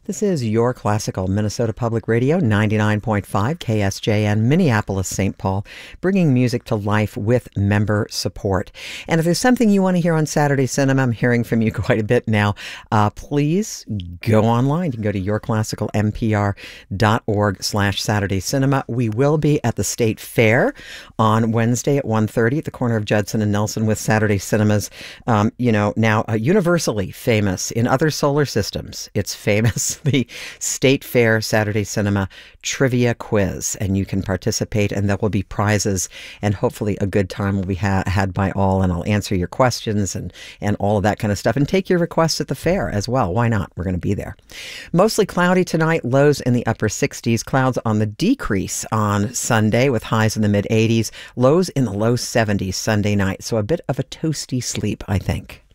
This is your classical Minnesota Public Radio, 99.5 KSJN, Minneapolis, St. Paul, bringing music to life with member support. And if there's something you want to hear on Saturday Cinema, I'm hearing from you quite a bit now, please go online. You can go to yourclassicalmpr.org/Saturday Cinema. We will be at the State Fair on Wednesday at 1:30 at the corner of Judson and Nelson with Saturday Cinemas, now universally famous in other solar systems. It's famous. The State Fair Saturday Cinema Trivia Quiz, and you can participate, and there will be prizes, and hopefully a good time will be had by all, and I'll answer your questions and all of that kind of stuff, and take your requests at the fair as well. Why not? We're going to be there. Mostly cloudy tonight, lows in the upper 60s, clouds on the decrease on Sunday with highs in the mid 80s, lows in the low 70s Sunday night, so a bit of a toasty sleep, I think.